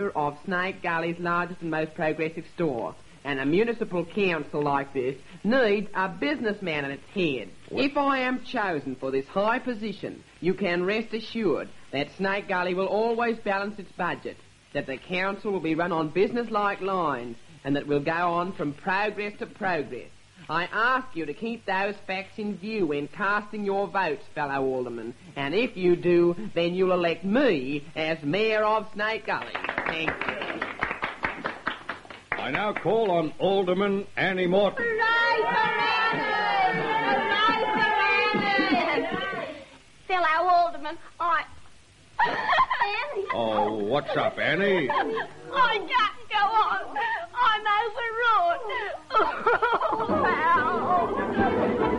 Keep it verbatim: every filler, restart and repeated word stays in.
of Snake Gully's largest and most progressive store. And a municipal council like this needs a businessman at its head. What? If I am chosen for this high position, you can rest assured that Snake Gully will always balance its budget, that the council will be run on business-like lines, and that we'll go on from progress to progress. I ask you to keep those facts in view when casting your votes, fellow aldermen. And if you do, then you'll elect me as Mayor of Snake Gully. Thank you. I now call on Alderman Annie Morton. Hooray for Annie! Hooray for Annie! Fellow alderman, I... Annie. Oh, what's up, Annie? I can't go on. I'm overwrought.